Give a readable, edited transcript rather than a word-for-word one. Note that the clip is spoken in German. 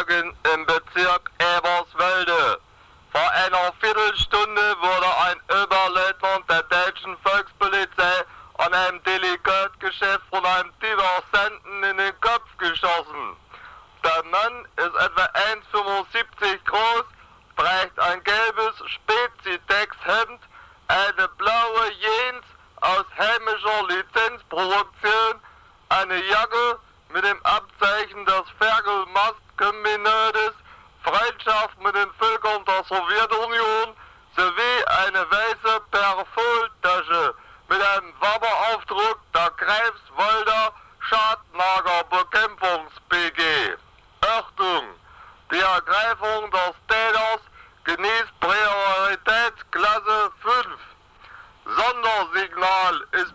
Bergen im Bezirk Eberswalde. Vor einer Viertelstunde wurde ein Oberleutnant der deutschen Volkspolizei an einem Delikatgeschäft von einem Diversenten in den Kopf geschossen. Der Mann ist etwa 1,75 groß, trägt ein gelbes Spezitex-Hemd, eine blaue Jeans aus heimischer Lizenzproduktion, eine Jacke mit dem Abzeichen des Ferkel-Mast-Kombinates, Freundschaft mit den Völkern der Sowjetunion sowie eine weiße Perfoltasche mit einem Wapperaufdruck der Greifswalder Schadnagerbekämpfungs-BG. Achtung! Die Ergreifung des Täters genießt Prioritätsklasse 5. Sondersignal ist